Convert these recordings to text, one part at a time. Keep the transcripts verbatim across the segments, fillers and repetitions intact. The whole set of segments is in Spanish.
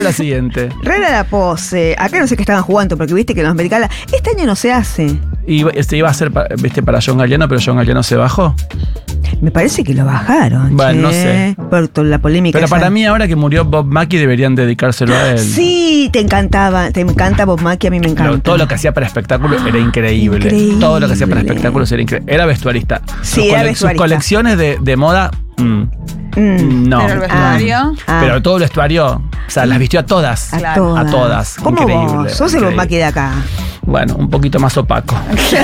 La siguiente. Rara la pose. Acá no sé qué estaban jugando, porque viste que los americanos. Este año no se hace. Iba, este iba a ser pa- viste, para John Galliano, pero John Galliano se bajó. Me parece que lo bajaron. Bueno, che, no sé. Por toda la polémica. Pero esa. para mí, ahora que murió Bob Mackie, deberían dedicárselo a él. Sí, te encantaba. Te encanta Bob Mackie, a mí me encanta. Lo- todo lo que hacía para espectáculos era increíble. Increíble. Todo lo que hacía para espectáculos era increíble. Era vestuarista. Sí, sus, era cole- vestuarista. sus colecciones de, de moda. mm, Mm. no. Pero el vestuario. Ah, ah. Pero todo el vestuario, o sea, las vistió a todas. A Claro. todas. A todas. ¿Cómo Increíble, vos? Sos el increíble. Bob Mackie de acá. Bueno, un poquito más opaco.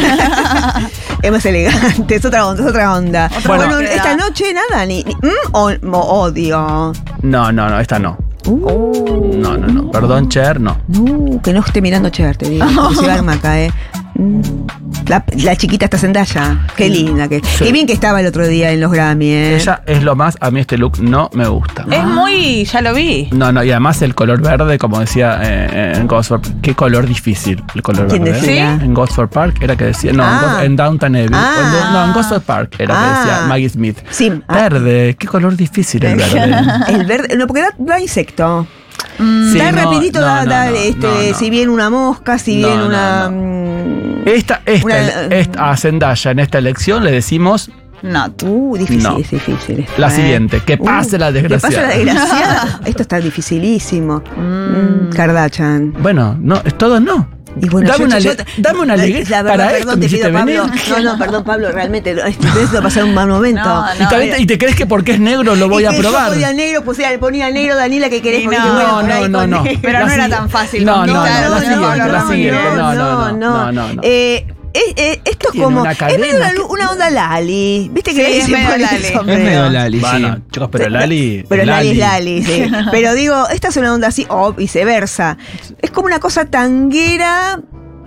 Es más elegante, es otra onda, es otra onda. Bueno. Bueno, esta noche nada, ni, ni mm, o, o odio. No, no, no, esta no. Uh, No, no, no. Perdón, Cher, no. no, que no esté mirando Cher, te digo. porque se va a armaca, eh. Mm. La, la chiquita está Zendaya. Qué linda. Que, Sí. Qué bien que estaba el otro día en los Grammy, eh. Ella es lo más. A mí este look no me gusta. Es muy, ya lo vi. No, no, y además el color verde, como decía eh, en Gosford Park. Qué color difícil el color ¿Quién verde. decía? ¿Sí? En Gosford Park era que decía. No, en Ah. Gos- en Downton Abbey. Ah. O en Do- no, en Gosford Park era Ah. que decía Maggie Smith. Sí. ah, Verde, qué color difícil el verde. el verde. No, porque da, da insecto. Sí, da no, rapidito, no, da, no, da, no, este, no, no. si bien una mosca, si No, bien no, una. no. mm, Esta, esta, Una- esta, a Zendaya en esta elección le decimos No. Uh, difícil, No. es difícil. esto, la eh. siguiente. Que pase la Que pase desgraciada. la desgraciada. Esto está dificilísimo. Mm, Kardashian. Bueno, no, es todo no. Y bueno, dame, yo- una yo- ale- dame una la- alegría. la verdad, Para perdón, esto te me hiciste pido, Pablo. venir. No, no, perdón, Pablo, realmente estoy empezando a pasar un mal momento. No, y, no, también te- y te crees que porque es negro lo voy Y a que probar. Yo ponía negro, pues, le ponía negro, Daniela, que querés. Y porque no, dije, bueno, No, por ahí no, no, con no. negro. Pero La no era si- tan fácil. No, no, no, conquistar. la siguiente, Pablo la Ramírez. siguiente. No, no, no, no, no. Eh, eh, eh, esto es Tiene como. una Es medio cadena, una, ¿qué? una onda Lali. ¿Viste que Sí, le es dicen medio por el Lali. sombrero? Es medio Lali, Bueno, sí. chicos, pero Lali. Pero Lali es Lali, sí. Pero digo, esta es una onda así, o viceversa. Es como una cosa tanguera.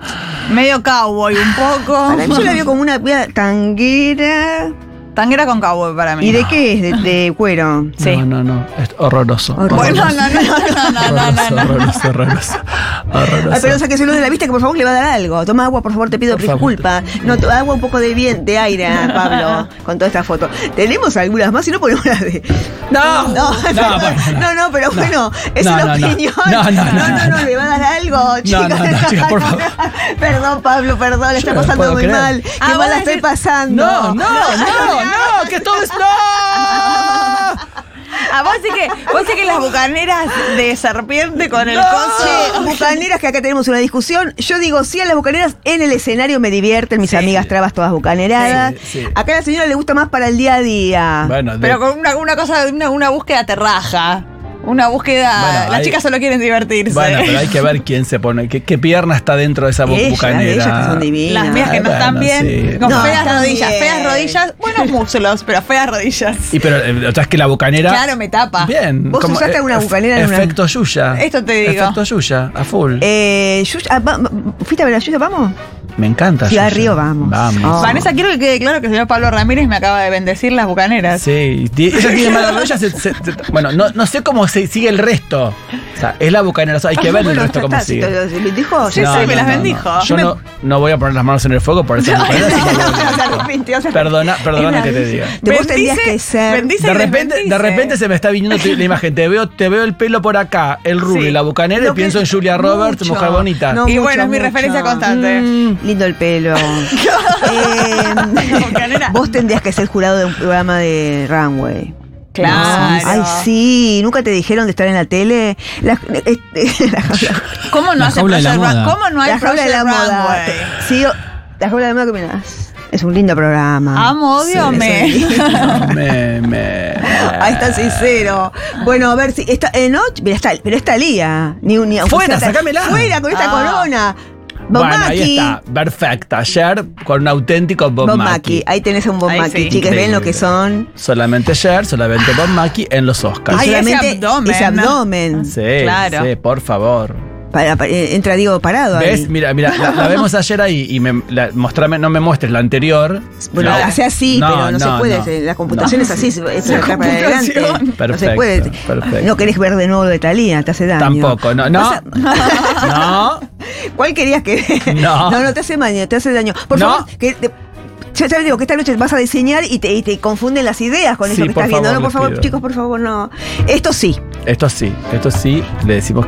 Medio cowboy un poco. Para mí yo la veo como una vida tanguera. Tanguera con cowboy para mí. ¿Y de qué es? De, de cuero. Sí. No, no, no. Es horroroso. Horroroso. Bueno, no, no, no, no, no, no, no, no. Horroroso, horroroso. Horroroso. Ay, pero sáqueselo de la vista que por favor le va a dar algo. Toma agua, por favor, te pido Por favor. disculpa. No, to- agua un poco de bien, de aire, a Pablo, con toda esta foto. Tenemos algunas más, si no ponemos las de. No, No, no, no, bueno, no, no, pero bueno, es No, una no, no. opinión. No, no, no, no, no, no. le va a dar algo, chicas. no, no, chicas, por favor. Perdón, Pablo, perdón, le está Yo no pasando puedo muy creer. mal. Qué Ah, mal vos la estoy decís- pasando. No, no, no, no, que todo es no. Ah, vos sí que, vos sí que las bucaneras de serpiente con el No. coso. Che, bucaneras, que acá tenemos una discusión. Yo digo, sí a las bucaneras en el escenario me divierten, mis amigas trabas todas bucaneradas. Sí, sí. Acá a la señora le gusta más para el día a día. Bueno, de- Pero con una, una cosa, una, una búsqueda terraja. Una búsqueda. Bueno, las hay- chicas solo quieren divertirse. Bueno, pero hay que ver quién se pone, qué, qué pierna está dentro de esa bu- Ellas, bucanera. ellas que son divinas. Las mías que no Bueno, están bien, sí. con No, feas están rodillas, bien. feas rodillas, buenos muslos, pero feas rodillas. Y pero eh, o sea, es que la bucanera. Claro, me tapa. Bien. ¿Vos usaste alguna ef- bucanera en una- Efecto Yuya. Esto te digo. Efecto Yuya, a full. Eh, Yuya- ah, va- va- ¿Fuiste a ver a Yuya? ¿Vamos? Me encanta. Ciudad Yuya. Río, vamos. Vamos. Oh. Vanessa, quiero que quede claro que el señor Pablo Ramírez me acaba de bendecir las bucaneras. Sí, ti- ella tiene malas rodillas. se- se- se- bueno, no, no sé cómo se sigue el resto. O sea, es la bucanera. o sea, hay que ver Bueno, el resto está- cómo está, sigue. si te lo- lo dijo, Sí, ya sí, me las bendijo. Yo Me- no, no voy a poner las manos en el fuego por eso. Se arrepintió, se arrepintió. Perdona, perdona Es que te rarísimo. diga. De vos tendrías Bendice- que ser. bendice De y repente, desbendice. de repente se me está viniendo tu- la imagen. Te veo, te veo el pelo por acá, el rubio Sí. y la bucanera, Lo y pienso que- en Julia Roberts, mucho. mujer bonita. No, Y mucho, bueno, es mi mucho. referencia constante. Mm. Lindo el pelo. Eh, Bucanera. vos tendrías que ser jurado de un programa de Runway. Claro. Ay, sí. ¿Nunca te dijeron de estar en la tele? La, este, la jaula, ¿Cómo no La hace jaula de la Project moda. Run- ¿Cómo no hay la jaula de la Project moda. Runway? Sí, la jaula de la moda, ¿qué mirás? Es un lindo programa. Amo, odio, Sí, me. es un lindo. Me, me. Ahí está sincero. Bueno, a ver si. Está, eh, no, pero está, pero está Lía. Ni, un- ni, aunque Fuera, sea- sacámela. Fuera con esta Ah. corona. Bob Bueno, ahí Mackie. está, perfecta. Ayer con un auténtico Bob, Bob Mackie. Mackie. Ahí tenés a un Bob Ahí Mackie. sí. Chicas, ven lo Increíble. que son. Solamente Cher, solamente Bob Mackie en los Oscars. Ay, Y ese solamente abdomen. ese abdomen. Sí, Claro. sí, por favor. Para- para- eh, entra Diego parado ¿Ves? ahí. Mira, mira, la, la vemos ayer ahí y me, la, mostrame, no me muestres la anterior. Bueno, La- hace así, No, pero no, se no, puede. no. se- La computación No. es así, es es La de acá para adelante. computación. No se Perfecto, puede. perfecto. No querés ver de nuevo lo de Thalía, te hace daño. Tampoco, no, no. Vas a- No. ¿Cuál querías que.? No. no, no, te hace daño, te hace daño. Por No. favor, que. te- yo te digo que esta noche vas a diseñar y te, y te confunden las ideas con Sí, eso que por estás viendo. favor, No, por les favor, pido. chicos, por favor, no. Esto sí, Esto sí, esto sí, le decimos